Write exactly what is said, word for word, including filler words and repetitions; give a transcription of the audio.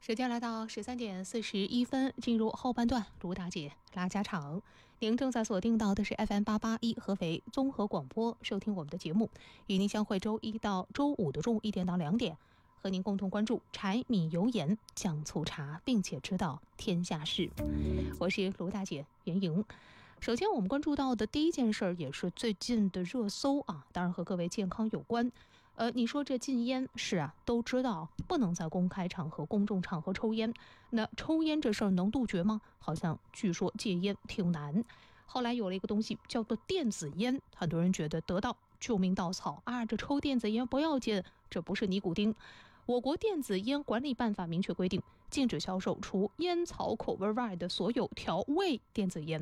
时间来到十三点四十一分，进入后半段，卢大姐拉家常。您正在锁定到的是 F M 八八一合肥综合广播，收听我们的节目，与您相会周一到周五的中午一点到两点，和您共同关注柴米油盐酱醋茶，并且知道天下事。我是卢大姐袁莹。首先我们关注到的第一件事儿，也是最近的热搜啊，当然和各位健康有关。呃，你说这禁烟是啊，都知道不能在公开场合、公众场合抽烟。那抽烟这事儿能杜绝吗？好像据说戒烟挺难。后来有了一个东西叫做电子烟，很多人觉得得到救命稻草啊，这抽电子烟不要紧，这不是尼古丁。我国电子烟管理办法明确规定，禁止销售除烟草口味外的所有调味电子烟。